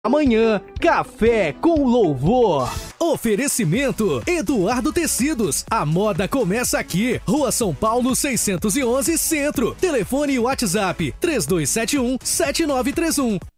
Amanhã, Café com Louvor. Oferecimento Eduardo Tecidos. A moda começa aqui. Rua São Paulo 611 Centro. Telefone e WhatsApp 3271-7931.